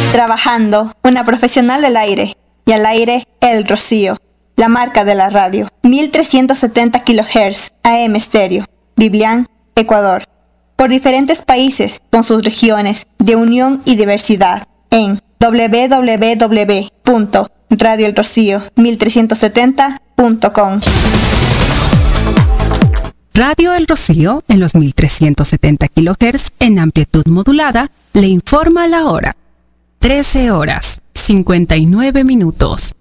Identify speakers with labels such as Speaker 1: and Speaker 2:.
Speaker 1: Trabajando, una profesional del aire. Y al aire, El Rocío, la marca de la radio. 1370 kHz, AM estéreo. Biblián, Ecuador. Por diferentes países, con sus regiones de unión y diversidad. En www.radioelrocío1370.com.
Speaker 2: Radio El Rocío, en los 1370 kHz en amplitud modulada, le informa la hora. 13 horas, 59 minutos.